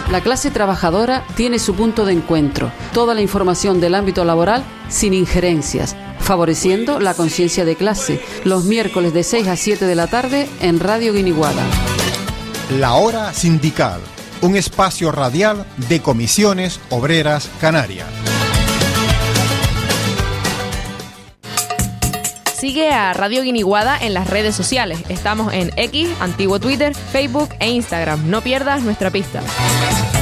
La clase trabajadora tiene su punto de encuentro. Toda la información del ámbito laboral sin injerencias, favoreciendo la conciencia de clase. Los miércoles de 6 a 7 de la tarde en Radio Guiniguada. La Hora Sindical, un espacio radial de Comisiones Obreras Canarias. Sigue a Radio Guiniguada en las redes sociales. Estamos en X, antiguo Twitter, Facebook e Instagram. No pierdas nuestra pista.